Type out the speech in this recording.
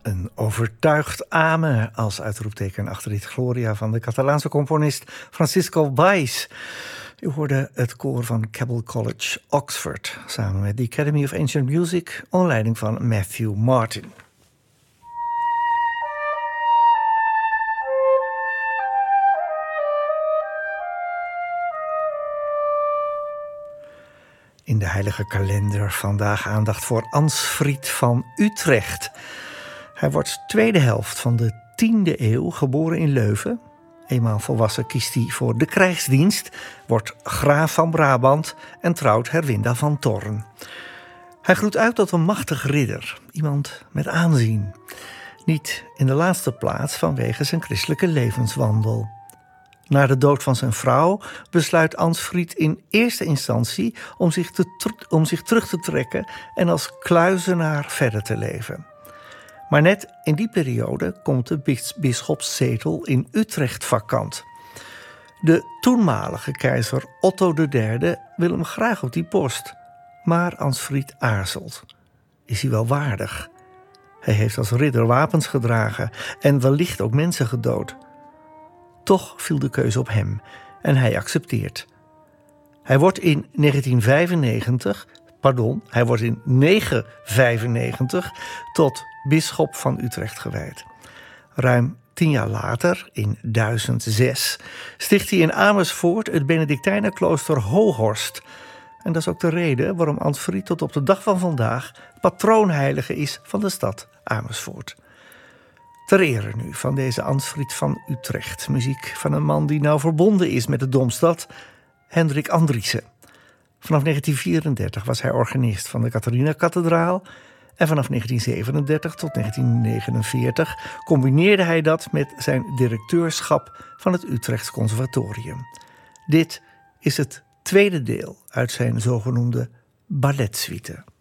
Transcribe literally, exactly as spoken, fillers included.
Een overtuigd amen als uitroepteken achter dit Gloria van de Catalaanse componist Francisco Báez. U hoorde het koor van Keble College, Oxford, samen met de Academy of Ancient Music onder leiding van Matthew Martin. In de heilige kalender vandaag aandacht voor Ansfried van Utrecht. Hij wordt tweede helft van de tiende eeuw, geboren in Leuven. Eenmaal volwassen kiest hij voor de krijgsdienst, wordt graaf van Brabant en trouwt Herwinda van Thorn. Hij groeit uit tot een machtig ridder, iemand met aanzien. Niet in de laatste plaats vanwege zijn christelijke levenswandel. Na de dood van zijn vrouw besluit Ansfried in eerste instantie om zich, te, om zich terug te trekken en als kluizenaar verder te leven. Maar net in die periode komt de bisschopszetel in Utrecht vakant. De toenmalige keizer Otto de derde wil hem graag op die post. Maar Ansfried aarzelt. Is hij wel waardig? Hij heeft als ridder wapens gedragen en wellicht ook mensen gedood. Toch viel de keuze op hem en hij accepteert. Hij wordt in negentien vijfennegentig, pardon, hij wordt in negentien vijfennegentig tot bisschop van Utrecht gewijd. Ruim tien jaar later, in duizend zes, sticht hij in Amersfoort het Benedictijnenklooster Hooghorst. En dat is ook de reden waarom Ansfried tot op de dag van vandaag patroonheilige is van de stad Amersfoort. Ter ere nu van deze Ansfried van Utrecht. Muziek van een man die nauw verbonden is met de Domstad, Hendrik Andriessen. Vanaf negentien vierendertig was hij organist van de Catharina-kathedraal en vanaf negentien zevenendertig tot negentien negenenveertig combineerde hij dat met zijn directeurschap van het Utrechts Conservatorium. Dit is het tweede deel uit zijn zogenoemde balletsuite.